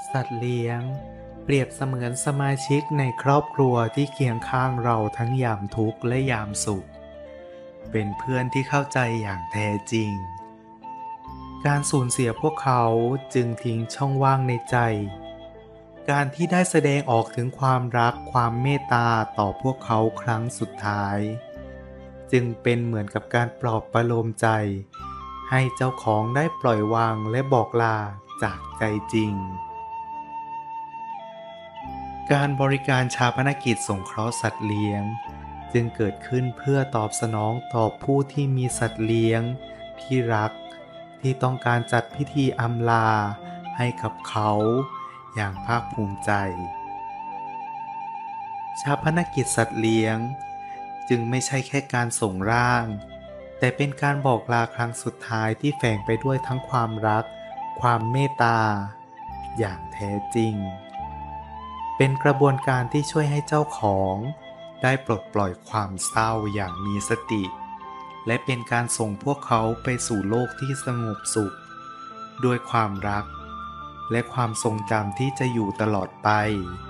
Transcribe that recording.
สัตว์เลี้ยงเปรียบเสมือนสมาชิกในครอบครัวที่เคียงข้างเราทั้งยามทุกข์และยามสุขเป็นเพื่อนที่เข้าใจอย่างแท้จริงการสูญเสียพวกเขาจึงทิ้งช่องว่างในใจการที่ได้แสดงออกถึงความรักความเมตตาต่อพวกเขาครั้งสุดท้ายจึงเป็นเหมือนกับการปลอบประโลมใจให้เจ้าของได้ปล่อยวางและบอกลาจากใจจริง การบริการชาปนกิจสงเคราะห์สัตว์เลี้ยงจึงเกิดขึ้นเพื่อตอบสนองต่อผู้ที่มีสัตว์เลี้ยงที่รักที่ต้องการจัดพิธีอำลาให้กับเขาอย่างภาคภูมิใจชาปนกิจสัตว์เลี้ยงจึงไม่ใช่แค่การส่งร่างแต่เป็นการบอกลาครั้งสุดท้ายที่แฝงไปด้วยทั้งความรักความเมตตาอย่างแท้จริง เป็นกระบวนการที่ช่วยให้เจ้าของได้ปลดปล่อยความเศร้าอย่างมีสติและเป็นการส่งพวกเขาไปสู่โลกที่สงบสุขด้วยความรักและความทรงจำที่จะอยู่ตลอดไป